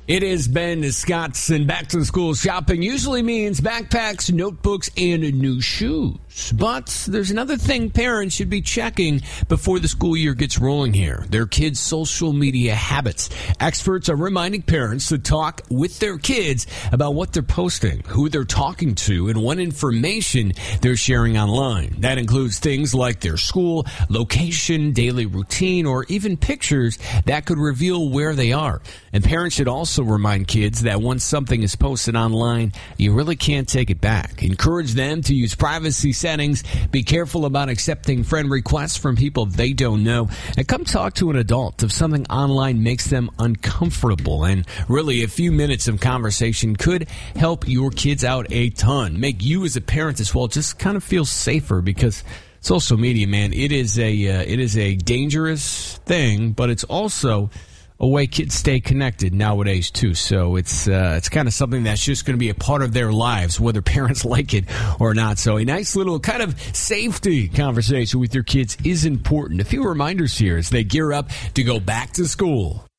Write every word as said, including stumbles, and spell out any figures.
It has been Scott's, and back to school shopping usually means backpacks, notebooks, and new shoes. But there's another thing parents should be checking before the school year gets rolling here: their kids' social media habits. Experts are reminding parents to talk with their kids about what they're posting, who they're talking to, and what information they're sharing online. That includes things like their school, location, daily routine, or even pictures that could reveal where they are. And parents should also remind kids that once something is posted online, you really can't take it back. Encourage them to use privacy settings. Be careful about accepting friend requests from people they don't know. And come talk to an adult if something online makes them uncomfortable. And really, a few minutes of conversation could help your kids out a ton. Make you as a parent as well just kind of feel safer, because social media, man, it is a uh, it is a dangerous thing, but it's also a way kids stay connected nowadays too. So it's uh, it's kind of something that's just going to be a part of their lives, whether parents like it or not. So a nice little kind of safety conversation with your kids is important. A few reminders here as they gear up to go back to school.